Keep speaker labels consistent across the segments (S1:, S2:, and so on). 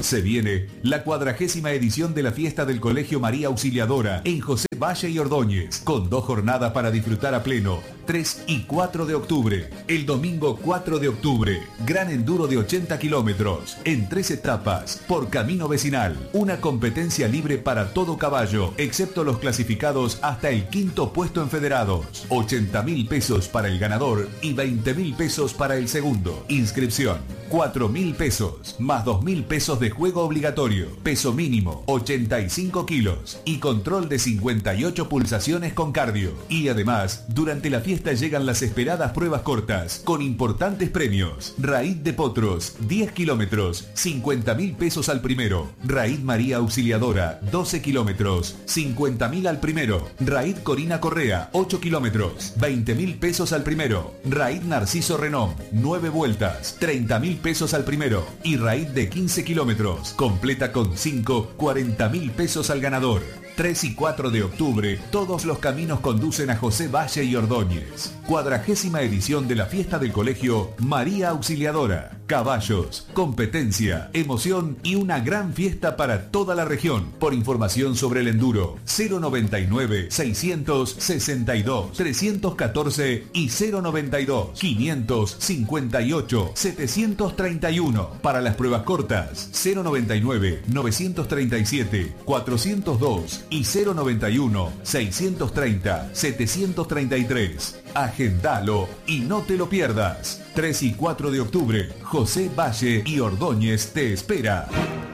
S1: Se viene la 40ª edición de la fiesta del Colegio María Auxiliadora en José Valle y Ordóñez, con 2 jornadas para disfrutar a pleno, 3 y 4 de octubre. El domingo 4 de octubre, gran enduro de 80 kilómetros, en 3 etapas, por camino vecinal. Una competencia libre para todo caballo, excepto los clasificados hasta el 5º puesto en federados. 80.000 pesos para el ganador y 20.000 pesos para el segundo. Inscripción: 4.000 pesos, más 2.000 pesos de juego obligatorio. Peso mínimo, 85 kilos y control de 58 pulsaciones con cardio. Y además, durante la fiesta llegan las esperadas pruebas cortas, con importantes premios. Raíz de Potros, 10 kilómetros, 50.000 pesos al primero. Raíz María Auxiliadora, 12 kilómetros, 50.000 al primero. Raíz Corina Correa, 8 kilómetros, 20.000 pesos al primero. Raíz Narciso Renom, 9 vueltas, 30.000 pesos al primero. Y raíz de 15 kilómetros, completa con 5, 40.000 pesos al ganador. 3 y 4 de octubre, todos los caminos conducen a José Valle y Ordóñez. 40ª edición de la fiesta del Colegio María Auxiliadora. Caballos, competencia, emoción y una gran fiesta para toda la región. Por información sobre el enduro, 099 662 314 y 092 558 731. Para las pruebas cortas, 099 937 402 y 091 630 733. Agendalo y no te lo pierdas. 3 y 4 de octubre, José Valle y Ordóñez te espera.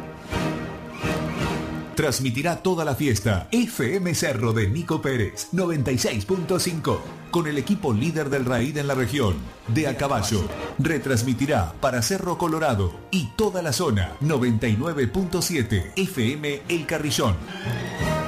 S1: Transmitirá toda la fiesta FM Cerro de Nico Pérez 96.5 con el equipo líder del raíz en la región, de a caballo. Retransmitirá para Cerro Colorado y toda la zona 99.7 FM El Carrillón.